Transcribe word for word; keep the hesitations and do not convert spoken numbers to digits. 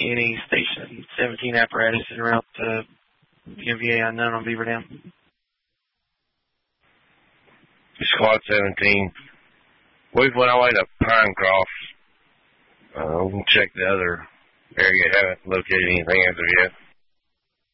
any Station seventeen apparatus in route to M V A unknown on Beaver Dam. Squad seventeen. We've went away to Pinecroft. Uh, we'll check the other area. Haven't located anything as of yet.